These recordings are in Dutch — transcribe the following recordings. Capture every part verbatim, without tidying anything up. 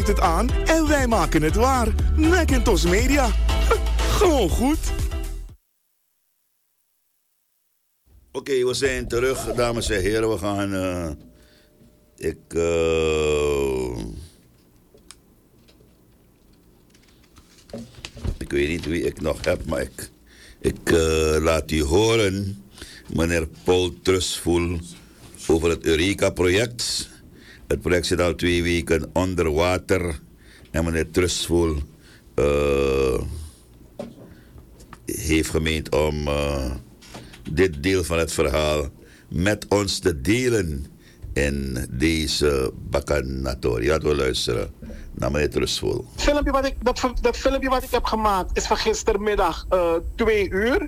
het aan en wij maken het waar. Macintosh Media. Gewoon goed. Oké, okay, we zijn terug, dames en heren. We gaan... Uh, ik... Uh, ik weet niet wie ik nog heb, maar ik... Ik uh, laat u horen, meneer Paul Trustful, over het Eureka-project. Het project zit al twee weken onder water. En meneer Trustful uh, heeft gemeend om uh, dit deel van het verhaal met ons te delen in deze Bacchanatorie. Laten we luisteren naar meneer Trustful. Filmpje wat ik, dat, dat filmpje wat ik heb gemaakt is van gistermiddag uh, twee uur.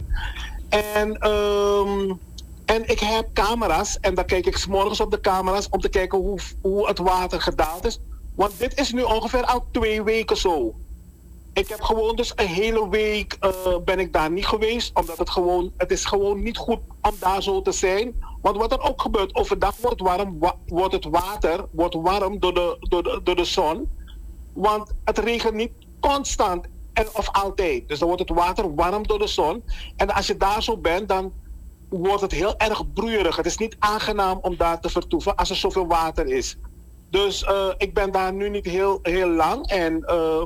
En, um, en ik heb camera's en dan kijk ik 's morgens op de camera's om te kijken hoe, hoe het water gedaald is. Want dit is nu ongeveer al twee weken zo. Ik heb gewoon dus een hele week uh, ben ik daar niet geweest, omdat het gewoon, het is gewoon niet goed om daar zo te zijn. Want wat er ook gebeurt, overdag wordt, warm, wa- wordt het water wordt warm door de, door, de, door de zon. Want het regent niet constant en, of altijd. Dus dan wordt het water warm door de zon. En als je daar zo bent, dan wordt het heel erg broeierig. Het is niet aangenaam om daar te vertoeven als er zoveel water is. Dus uh, ik ben daar nu niet heel, heel lang. En uh,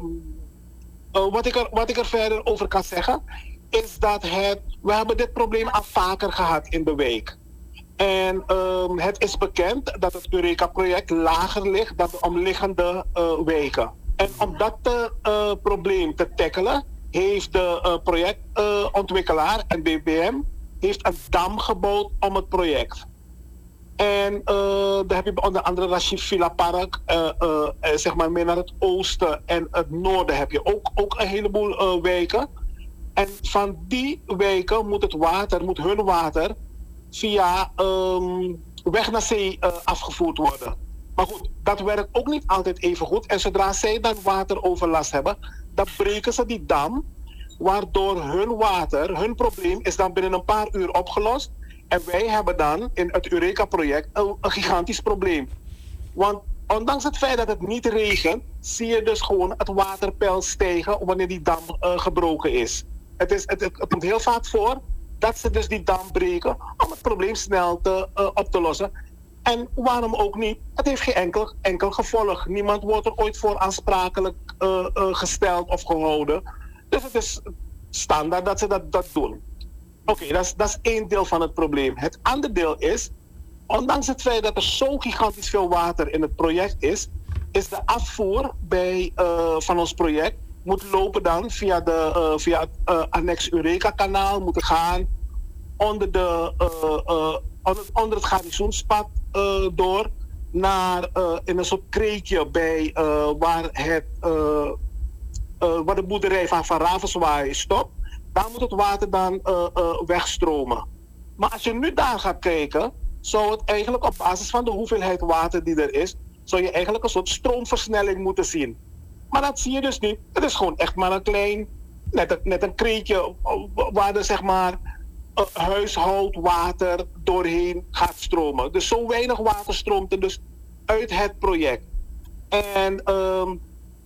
uh, wat, ik er, wat ik er verder over kan zeggen, is dat het, we hebben dit probleem al vaker gehad in de week. En um, het is bekend dat het Eureka-project lager ligt dan de omliggende uh, weken. En om dat te, uh, probleem te tackelen, heeft de uh, projectontwikkelaar uh, en B B M heeft een dam gebouwd om het project. En uh, daar heb je onder andere Rashid Villa Park, uh, uh, zeg maar meer naar het oosten en het noorden heb je ook, ook een heleboel uh, wijken. En van die wijken moet het water, moet hun water via um, weg naar zee uh, afgevoerd worden. Maar goed, dat werkt ook niet altijd even goed. En zodra zij dan wateroverlast hebben, dan breken ze die dam, waardoor hun water, hun probleem is dan binnen een paar uur opgelost. En wij hebben dan in het Eureka-project een, een gigantisch probleem. Want ondanks het feit dat het niet regent, zie je dus gewoon het waterpeil stijgen wanneer die dam uh, gebroken is. Het, is het, het, het komt heel vaak voor dat ze dus die dam breken om het probleem snel te, uh, op te lossen. En waarom ook niet? Het heeft geen enkel, enkel gevolg. Niemand wordt er ooit voor aansprakelijk uh, uh, gesteld of gehouden. Dus het is standaard dat ze dat, dat doen. Oké, okay, dat, dat is één deel van het probleem. Het andere deel is, ondanks het feit dat er zo gigantisch veel water in het project is, is de afvoer bij, uh, van ons project moet lopen dan via, de, uh, via het uh, Annex Eureka-kanaal, moeten gaan onder, de, uh, uh, onder, onder het garnizoenspad uh, door naar uh, in een soort kreekje bij uh, waar, het, uh, uh, waar de boerderij van Van Ravenswaaij stopt. Daar moet het water dan uh, uh, wegstromen. Maar als je nu daar gaat kijken, zou het eigenlijk op basis van de hoeveelheid water die er is, zou je eigenlijk een soort stroomversnelling moeten zien. Maar dat zie je dus niet. Het is gewoon echt maar een klein, net een, net een kreetje waar er zeg maar uh, huishoudwater doorheen gaat stromen. Dus zo weinig water stroomt er dus uit het project. En um,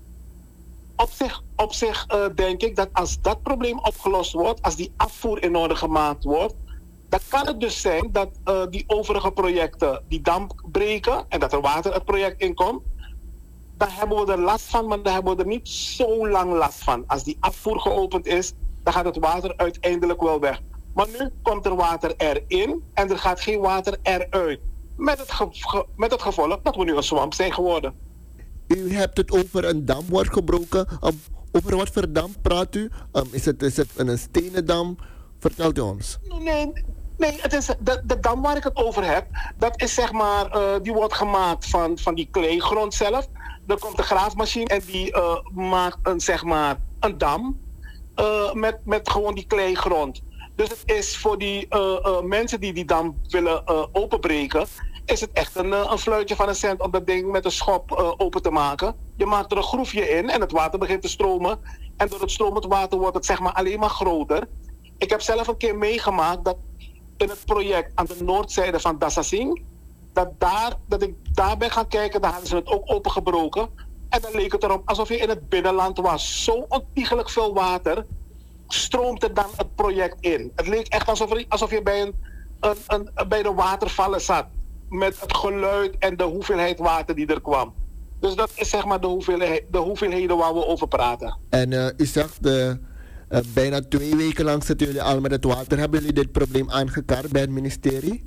op zich, op zich uh, denk ik dat als dat probleem opgelost wordt, als die afvoer in orde gemaakt wordt, dan kan het dus zijn dat uh, die overige projecten die dam breken en dat er water het project inkomt. Dan hebben we er last van, maar dan hebben we er niet zo lang last van. Als die afvoer geopend is, dan gaat het water uiteindelijk wel weg. Maar nu komt er water erin en er gaat geen water eruit. Met het, ge- ge- met het gevolg dat we nu een zwamp zijn geworden. U hebt het over een dam wordt gebroken. Um, over wat voor dam praat u? Um, is, het, is het een stenen dam? Vertelt u ons. Nee, nee het is de, de dam waar ik het over heb, dat is zeg maar, uh, die wordt gemaakt van, van die kleigrond zelf. Er komt een graafmachine en die uh, maakt een, zeg maar, een dam uh, met, met gewoon die kleigrond. Dus het is voor die uh, uh, mensen die die dam willen uh, openbreken, is het echt een, uh, een fluitje van een cent om dat ding met een schop uh, open te maken. Je maakt er een groefje in en het water begint te stromen. En door het stromend water wordt het zeg maar alleen maar groter. Ik heb zelf een keer meegemaakt dat in het project aan de noordzijde van Dassasing, dat, daar, dat ik daar ben gaan kijken, daar hadden ze het ook opengebroken. En dan leek het erop alsof je in het binnenland was. Zo ontiegelijk veel water stroomde dan het project in. Het leek echt alsof, er, alsof je bij, een, een, een, bij de watervallen zat. Met het geluid en de hoeveelheid water die er kwam. Dus dat is zeg maar de, hoeveelheid, de hoeveelheden waar we over praten. En uh, u zegt, uh, uh, bijna twee weken lang zitten jullie al met het water. Hebben jullie dit probleem aangekaart bij het ministerie?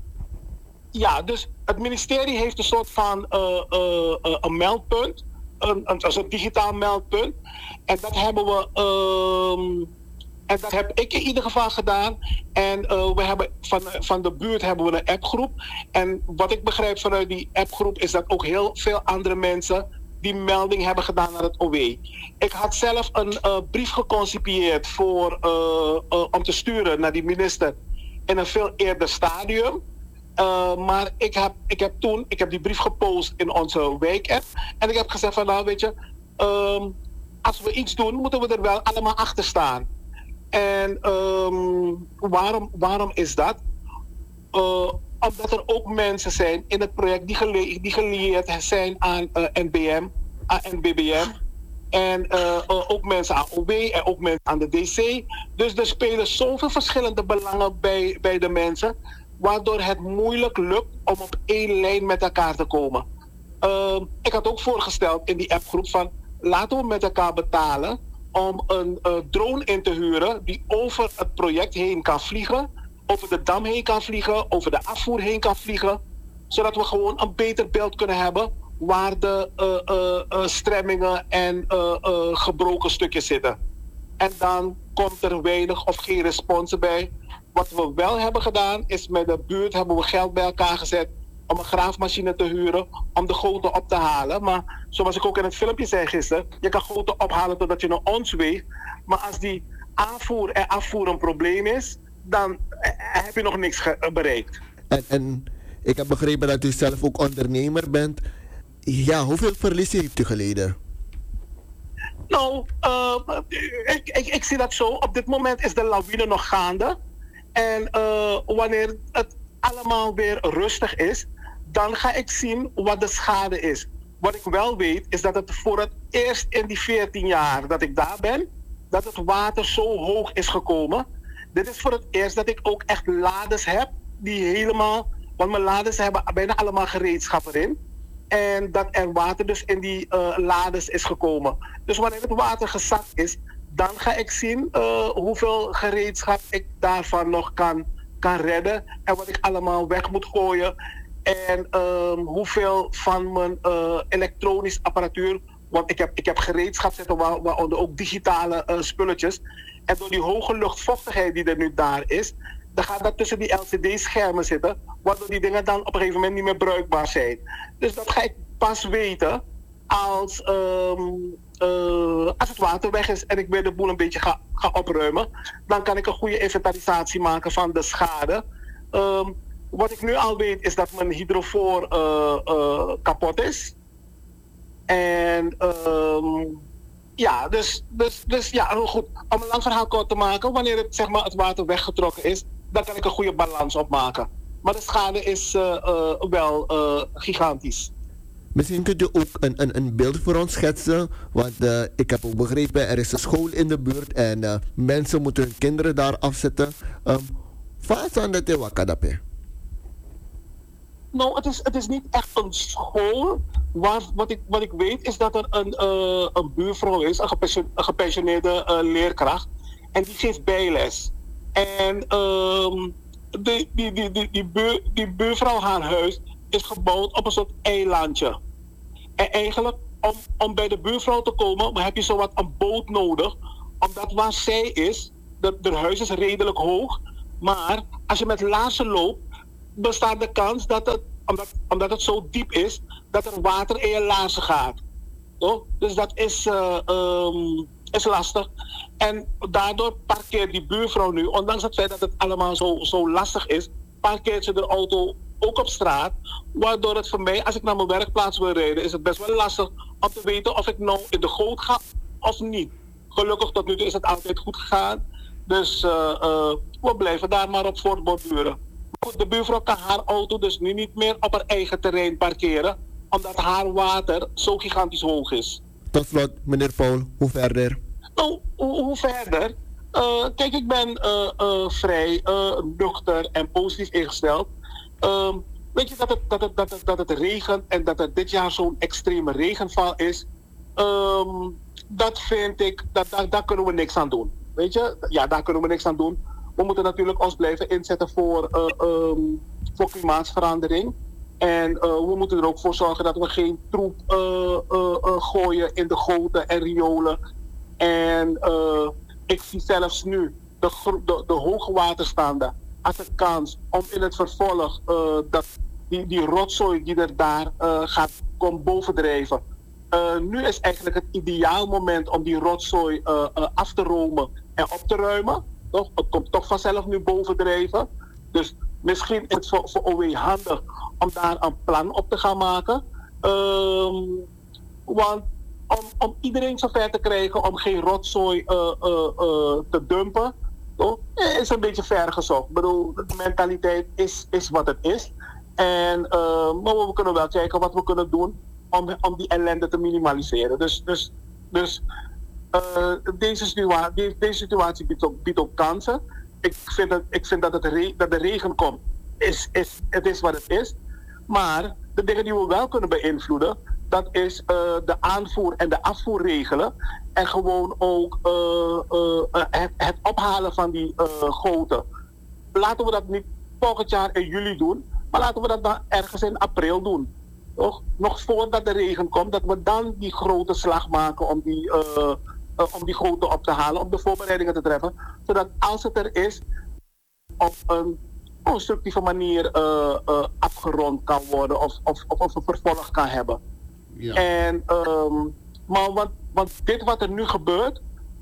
Ja, dus het ministerie heeft een soort van uh, uh, uh, een meldpunt. Een, een, een soort digitaal meldpunt. En dat hebben we... Uh, en dat heb ik in ieder geval gedaan. En uh, we hebben van, van de buurt hebben we een appgroep. En wat ik begrijp vanuit die appgroep is dat ook heel veel andere mensen die melding hebben gedaan naar het O W. Ik had zelf een uh, brief geconcipieerd voor, uh, uh, om te sturen naar die minister in een veel eerder stadium. Uh, maar ik heb, ik heb toen ik heb die brief gepost in onze wijk-app. En ik heb gezegd van nou weet je, um, als we iets doen moeten we er wel allemaal achter staan. En um, waarom, waarom is dat? Uh, omdat er ook mensen zijn in het project die, gele- die gelieerd zijn aan uh, N B M, aan N B B M. En uh, uh, ook mensen aan O W en ook mensen aan de D C. Dus er spelen zoveel verschillende belangen bij, bij de mensen. Waardoor het moeilijk lukt om op één lijn met elkaar te komen. Uh, ik had ook voorgesteld in die appgroep van laten we met elkaar betalen om een uh, drone in te huren die over het project heen kan vliegen, over de dam heen kan vliegen, over de afvoer heen kan vliegen, zodat we gewoon een beter beeld kunnen hebben waar de uh, uh, uh, stremmingen en uh, uh, gebroken stukjes zitten. En dan komt er weinig of geen respons bij. Wat we wel hebben gedaan is met de buurt hebben we geld bij elkaar gezet om een graafmachine te huren om de goten op te halen. Maar zoals ik ook in het filmpje zei gisteren, je kan goten ophalen totdat je een ons weegt. Maar als die aanvoer en afvoer een probleem is, dan heb je nog niks ge- bereikt. En, en ik heb begrepen dat u zelf ook ondernemer bent. Ja, hoeveel verliezen heeft u geleden? Nou, uh, ik, ik, ik zie dat zo. Op dit moment is de lawine nog gaande. En uh, wanneer het allemaal weer rustig is, dan ga ik zien wat de schade is. Wat ik wel weet, is dat het voor het eerst in die veertien jaar dat ik daar ben, dat het water zo hoog is gekomen. Dit is voor het eerst dat ik ook echt lades heb, die helemaal, want mijn lades hebben bijna allemaal gereedschap erin. En dat er water dus in die uh, lades is gekomen. Dus wanneer het water gezakt is, dan ga ik zien uh, hoeveel gereedschap ik daarvan nog kan, kan redden. En wat ik allemaal weg moet gooien. En um, hoeveel van mijn uh, elektronisch apparatuur. Want ik heb, ik heb gereedschap zitten waar, waaronder ook digitale uh, spulletjes. En door die hoge luchtvochtigheid die er nu daar is, dan gaat dat tussen die L C D-schermen zitten. Waardoor die dingen dan op een gegeven moment niet meer bruikbaar zijn. Dus dat ga ik pas weten als, um, uh, als het water weg is en ik weer de boel een beetje ga, ga opruimen. Dan kan ik een goede inventarisatie maken van de schade. Um, wat ik nu al weet is dat mijn hydrofoor uh, uh, kapot is. En um, ja, dus, dus, dus ja, goed. Om een lang verhaal kort te maken, wanneer het, zeg maar, het water weggetrokken is, dan kan ik een goede balans opmaken. Maar de schade is uh, uh, wel uh, gigantisch. Misschien kunt u ook een, een, een beeld voor ons schetsen. Want uh, ik heb ook begrepen, er is een school in de buurt en uh, mensen moeten hun kinderen daar afzetten. Um, Wat aan dat wakadape? Nou, het is, het is niet echt een school. Waar, wat, ik, wat ik weet is dat er een, uh, een buurvrouw is, een, gepension, een gepensioneerde uh, leerkracht. En die geeft bijles. En um, die, die, die, die, die, buur, die buurvrouw, haar huis, is gebouwd op een soort eilandje. En eigenlijk, om, om bij de buurvrouw te komen, heb je zowat een boot nodig. Omdat waar zij is, de, de huis is redelijk hoog. Maar als je met laarzen loopt, bestaat de kans dat het, omdat, omdat het zo diep is, dat er water in je laarzen gaat. Oh? Dus dat is, uh, um, is lastig. En daardoor parkeert die buurvrouw nu, ondanks het feit dat het allemaal zo, zo lastig is, parkeert ze de auto ook op straat. Waardoor het voor mij, als ik naar mijn werkplaats wil rijden, is het best wel lastig om te weten of ik nou in de goot ga of niet. Gelukkig tot nu toe is het altijd goed gegaan. Dus uh, uh, we blijven daar maar op voortborduren. De buurvrouw kan haar auto dus nu niet meer op haar eigen terrein parkeren, omdat haar water zo gigantisch hoog is. Tot slot, meneer Paul, hoe verder? Nou, hoe, hoe verder? Uh, kijk, ik ben uh, uh, vrij uh, nuchter en positief ingesteld. Um, weet je dat het, dat, het, dat, het, dat het regent en dat er dit jaar zo'n extreme regenval is? Um, dat vind ik, dat, daar, daar kunnen we niks aan doen. Weet je? Ja, daar kunnen we niks aan doen. We moeten natuurlijk ons blijven inzetten voor, uh, um, voor klimaatsverandering. En uh, we moeten er ook voor zorgen dat we geen troep uh, uh, uh, gooien in de goten en riolen. En uh, ik zie zelfs nu de, de, de hoge waterstanden als een kans om in het vervolg uh, dat die, die rotzooi die er daar uh, gaat komt bovendrijven. Uh, nu is eigenlijk het ideaal moment om die rotzooi uh, uh, af te romen en op te ruimen. Toch? Het komt toch vanzelf nu bovendrijven. Dus misschien is het voor, voor O W handig om daar een plan op te gaan maken. Um, want om, om iedereen zover te krijgen om geen rotzooi uh, uh, uh, te dumpen, toch? Is een beetje ver gezocht. Ik bedoel, de mentaliteit is, is wat het is. En, uh, maar we kunnen wel kijken wat we kunnen doen om, om die ellende te minimaliseren. Dus, dus, dus uh, deze, situa- deze, deze situatie biedt ook, biedt ook kansen. Ik vind, het, ik vind dat, het re- dat de regen komt. Is, is, het is wat het is. Maar de dingen die we wel kunnen beïnvloeden, dat is uh, de aanvoer en de afvoerregelen. En gewoon ook uh, uh, het, het ophalen van die uh, goten. Laten we dat niet volgend jaar in juli doen, maar laten we dat dan ergens in april doen. Toch? Nog voordat de regen komt, dat we dan die grote slag maken om die, uh, uh, om die goten op te halen, om de voorbereidingen te treffen. Zodat als het er is, op een constructieve manier uh, uh, afgerond kan worden of, of, of, of een vervolg kan hebben. Ja. En, um, maar want, want dit wat er nu gebeurt,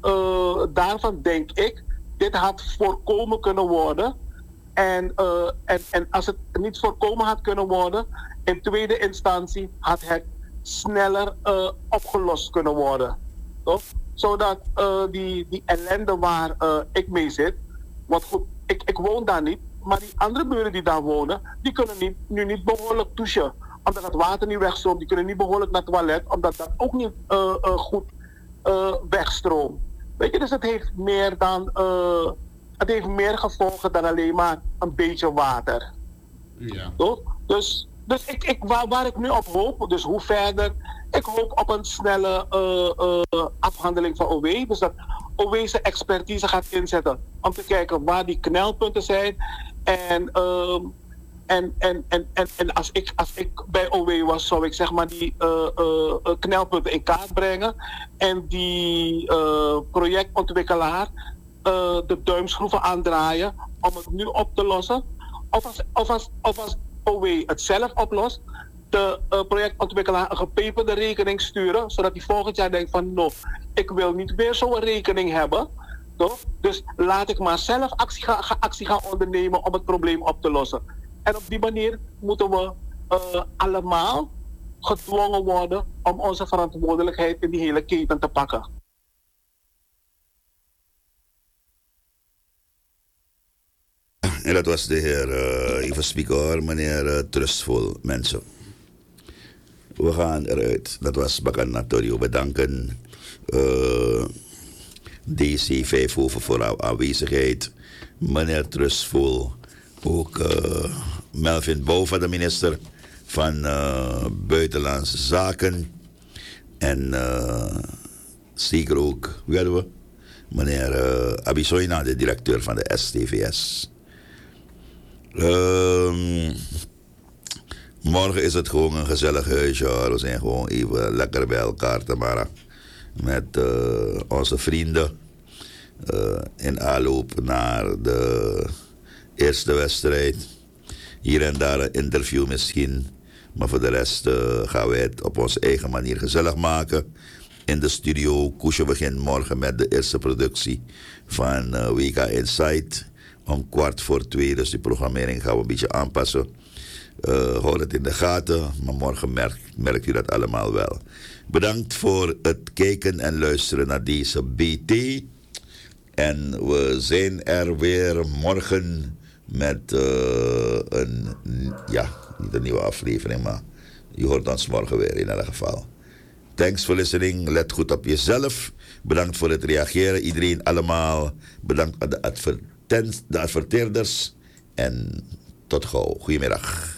uh, daarvan denk ik, dit had voorkomen kunnen worden. En, uh, en, en als het niet voorkomen had kunnen worden, in tweede instantie had het sneller uh, opgelost kunnen worden. Toch? Zodat uh, die, die ellende waar uh, ik mee zit, want goed, ik, ik woon daar niet, maar die andere buren die daar wonen, die kunnen niet, nu niet behoorlijk douchen. Omdat het water niet wegstroomt. Die kunnen niet behoorlijk naar het toilet, omdat dat ook niet uh, uh, goed uh, wegstroomt. Weet je, dus het heeft meer dan, uh, het heeft meer gevolgen dan alleen maar een beetje water. Ja. Toch? Dus, dus ik, ik, waar, waar ik nu op hoop, dus hoe verder, ik hoop op een snelle uh, uh, afhandeling van O W. Dus dat O W zijn expertise gaat inzetten om te kijken waar die knelpunten zijn. En, uh, en, en, en, en, en als, ik, als ik bij O W was, zou ik zeg maar die uh, uh, knelpunten in kaart brengen. En die uh, projectontwikkelaar uh, de duimschroeven aandraaien om het nu op te lossen. Of als, of als, of als O W het zelf oplost, de uh, projectontwikkelaar een gepeperde rekening sturen, zodat hij volgend jaar denkt van, no, ik wil niet weer zo'n rekening hebben. Toch? Dus laat ik maar zelf actie, ga, ga, actie gaan ondernemen om het probleem op te lossen. En op die manier moeten we uh, allemaal gedwongen worden om onze verantwoordelijkheid in die hele keten te pakken. En dat was de heer, uh, even spieken hoor, meneer uh, Trustvol, mensen. We gaan eruit. Dat was Bakan Natorio. Bedanken uh, D C Vijfhoven voor jouw aanwezigheid. Meneer Trustvol, ook uh, Melvin Bouva, de minister van uh, Buitenlandse Zaken. En uh, zeker ook, wie hadden we? Meneer uh, Abisoina, de directeur van de S T V S. Um, morgen is het gewoon een gezellig huisje. We zijn gewoon even lekker bij elkaar te maken met uh, onze vrienden. Uh, in aanloop naar de eerste wedstrijd. Hier en daar een interview misschien. Maar voor de rest uh, gaan wij het op onze eigen manier gezellig maken. In de studio. Koesje begint morgen met de eerste productie van uh, W K Insight. Om kwart voor twee, dus die programmering gaan we een beetje aanpassen. Uh, houd het in de gaten, maar morgen merkt, merkt u dat allemaal wel. Bedankt voor het kijken en luisteren naar deze B T. En we zijn er weer morgen met uh, een, ja, niet een nieuwe aflevering, maar Je hoort ons morgen weer in elk geval. Thanks for listening. Let goed op jezelf. Bedankt voor het reageren. Iedereen allemaal. Bedankt aan de, advertent, de adverteerders. En tot gauw. Goedemiddag.